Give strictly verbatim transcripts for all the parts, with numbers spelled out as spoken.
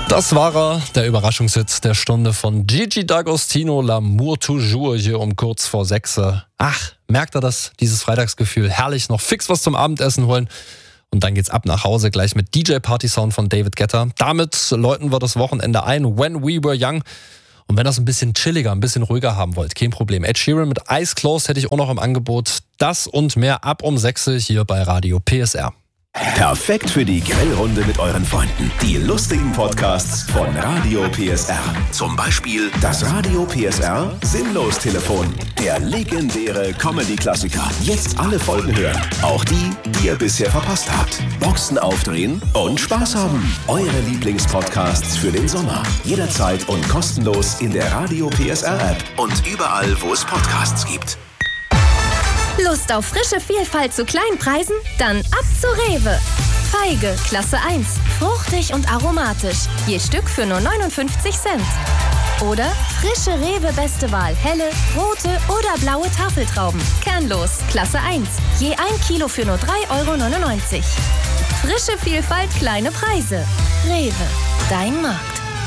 Das war er, der Überraschungshit der Stunde von Gigi D'Agostino, L'amour toujours, hier um kurz vor sechs. Ach, merkt er das, dieses Freitagsgefühl? Herrlich, noch fix was zum Abendessen holen. Und dann geht's ab nach Hause, gleich mit D J-Party-Sound von David Guetta. Damit läuten wir das Wochenende ein, When We Were Young. Und wenn ihr es ein bisschen chilliger, ein bisschen ruhiger haben wollt, kein Problem. Ed Sheeran mit Eyes Closed hätte ich auch noch im Angebot. Das und mehr ab um sechs hier bei Radio P S R. Perfekt für die Grillrunde mit euren Freunden. Die lustigen Podcasts von Radio P S R. Zum Beispiel das Radio P S R Sinnlos-Telefon. Der legendäre Comedy-Klassiker. Jetzt alle Folgen hören. Auch die, die ihr bisher verpasst habt. Boxen aufdrehen und Spaß haben. Eure Lieblingspodcasts für den Sommer. Jederzeit und kostenlos in der Radio P S R-App. Und überall, wo es Podcasts gibt. Lust auf frische Vielfalt zu Kleinpreisen? Dann ab zu Rewe. Feige, Klasse eins. Fruchtig und aromatisch. Je Stück für nur neunundfünfzig Cent. Oder frische Rewe Beste Wahl. Helle, rote oder blaue Tafeltrauben. Kernlos, Klasse eins. Je ein Kilo für nur drei Euro neunundneunzig. Frische Vielfalt, kleine Preise. Rewe, dein Markt.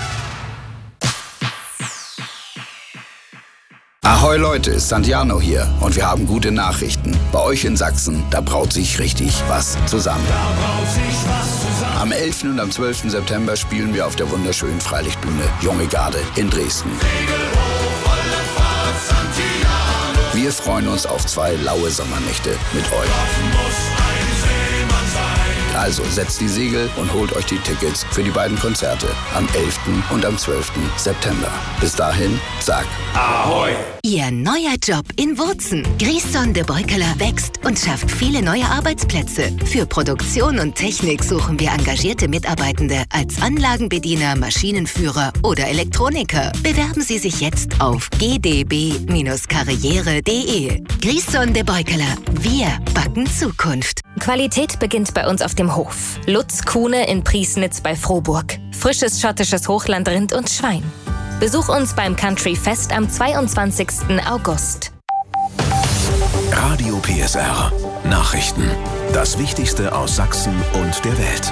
Ahoi Leute, Santiano hier und wir haben gute Nachrichten. Bei euch in Sachsen, da braut sich richtig was zusammen. Am elften und am zwölften September spielen wir auf der wunderschönen Freilichtbühne Junge Garde in Dresden. Wir freuen uns auf zwei laue Sommernächte mit euch. Also setzt die Segel und holt euch die Tickets für die beiden Konzerte am elften und am zwölften September. Bis dahin, sag Ahoi! Ihr neuer Job in Wurzen. Griesson de Beukeler wächst und schafft viele neue Arbeitsplätze. Für Produktion und Technik suchen wir engagierte Mitarbeitende als Anlagenbediener, Maschinenführer oder Elektroniker. Bewerben Sie sich jetzt auf g d b karriere punkt d e. Griesson de Beukeler. Wir backen Zukunft. Qualität beginnt bei uns auf dem Hof. Lutz Kuhne in Priesnitz bei Frohburg. Frisches schottisches Hochlandrind und Schwein. Besuch uns beim Country Fest am zweiundzwanzigsten August. Radio P S R. Nachrichten. Das Wichtigste aus Sachsen und der Welt.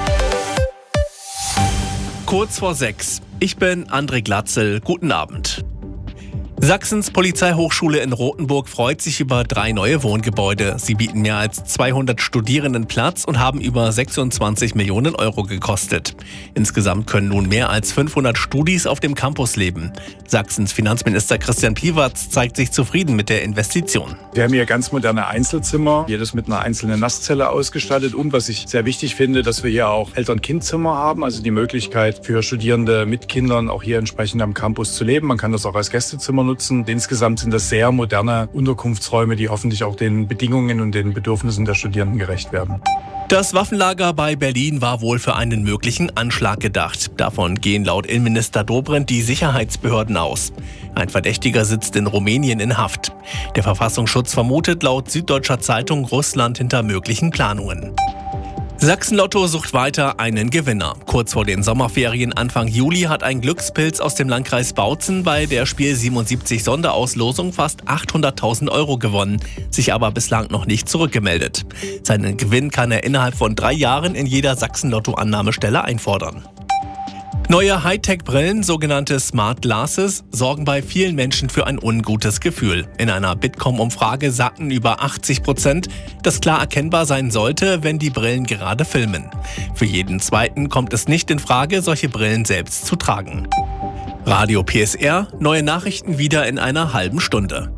Kurz vor sechs. Ich bin André Glatzel. Guten Abend. Sachsens Polizeihochschule in Rothenburg freut sich über drei neue Wohngebäude. Sie bieten mehr als zweihundert Studierenden Platz und haben über sechsundzwanzig Millionen Euro gekostet. Insgesamt können nun mehr als fünfhundert Studis auf dem Campus leben. Sachsens Finanzminister Christian Piewatz zeigt sich zufrieden mit der Investition. Wir haben hier ganz moderne Einzelzimmer, jedes mit einer einzelnen Nasszelle ausgestattet. Und was ich sehr wichtig finde, dass wir hier auch Eltern-Kind-Zimmer haben, also die Möglichkeit für Studierende mit Kindern auch hier entsprechend am Campus zu leben. Man kann das auch als Gästezimmer nutzen. Insgesamt sind das sehr moderne Unterkunftsräume, die hoffentlich auch den Bedingungen und den Bedürfnissen der Studierenden gerecht werden. Das Waffenlager bei Berlin war wohl für einen möglichen Anschlag gedacht. Davon gehen laut Innenminister Dobrindt die Sicherheitsbehörden aus. Ein Verdächtiger sitzt in Rumänien in Haft. Der Verfassungsschutz vermutet laut Süddeutscher Zeitung Russland hinter möglichen Planungen. Sachsen-Lotto sucht weiter einen Gewinner. Kurz vor den Sommerferien Anfang Juli hat ein Glückspilz aus dem Landkreis Bautzen bei der Spiel siebenundsiebzig Sonderauslosung fast achthunderttausend Euro gewonnen, sich aber bislang noch nicht zurückgemeldet. Seinen Gewinn kann er innerhalb von drei Jahren in jeder Sachsen-Lotto-Annahmestelle einfordern. Neue Hightech-Brillen, sogenannte Smart Glasses, sorgen bei vielen Menschen für ein ungutes Gefühl. In einer Bitkom-Umfrage sagten über achtzig Prozent, dass klar erkennbar sein sollte, wenn die Brillen gerade filmen. Für jeden Zweiten kommt es nicht in Frage, solche Brillen selbst zu tragen. Radio P S R, neue Nachrichten wieder in einer halben Stunde.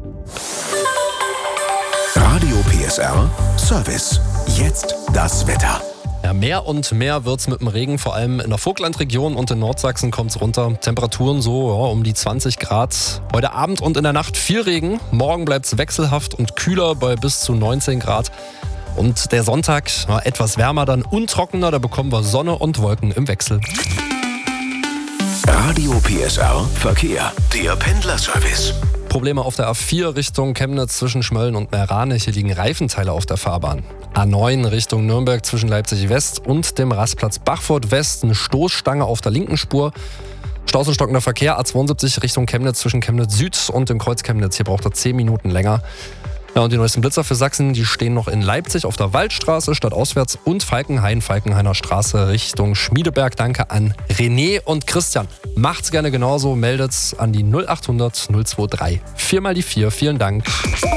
Radio P S R Service. Jetzt das Wetter. Ja, mehr und mehr wird's mit dem Regen, vor allem in der Vogtlandregion und in Nordsachsen kommt's runter. Temperaturen so ja, um die zwanzig Grad. Heute Abend und in der Nacht viel Regen. Morgen bleibt's wechselhaft und kühler bei bis zu neunzehn Grad. Und der Sonntag ja, etwas wärmer, dann untrockener. Da bekommen wir Sonne und Wolken im Wechsel. Radio P S R Verkehr. Der Pendlerservice. Probleme auf der A vier Richtung Chemnitz zwischen Schmölln und Meerane. Hier liegen Reifenteile auf der Fahrbahn. A neun Richtung Nürnberg zwischen Leipzig West und dem Rastplatz Bachfurt West. Eine Stoßstange auf der linken Spur. Staus und stockender Verkehr. A zweiundsiebzig Richtung Chemnitz zwischen Chemnitz Süd und dem Kreuz Chemnitz. Hier braucht er zehn Minuten länger. Ja, und die neuesten Blitzer für Sachsen, die stehen noch in Leipzig auf der Waldstraße stadtauswärts und Falkenhain, Falkenhainer Straße Richtung Schmiedeberg. Danke an René und Christian. Macht's gerne genauso, meldet's an die null acht hundert null zwei drei. Viermal die vier, vielen Dank.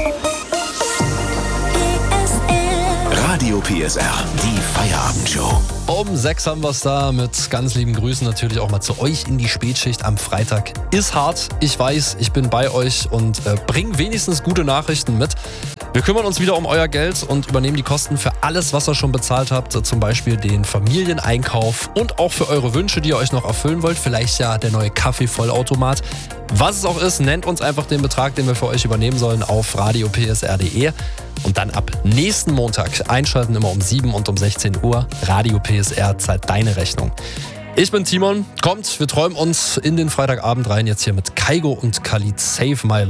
Radio P S R, die Feierabendshow. Um sechs haben wir es da mit ganz lieben Grüßen natürlich auch mal zu euch in die Spätschicht am Freitag. Ist hart, ich weiß, ich bin bei euch und äh, bring wenigstens gute Nachrichten mit. Wir kümmern uns wieder um euer Geld und übernehmen die Kosten für alles, was ihr schon bezahlt habt. Zum Beispiel den Familieneinkauf und auch für eure Wünsche, die ihr euch noch erfüllen wollt. Vielleicht ja der neue Kaffeevollautomat. Was es auch ist, nennt uns einfach den Betrag, den wir für euch übernehmen sollen auf radio p s r punkt d e. Und dann ab nächsten Montag einschalten immer um sieben und um sechzehn Uhr. Radio P S R zahlt deine Rechnung. Ich bin Timon. Kommt, wir träumen uns in den Freitagabend rein. Jetzt hier mit Kaigo und Khalid Save My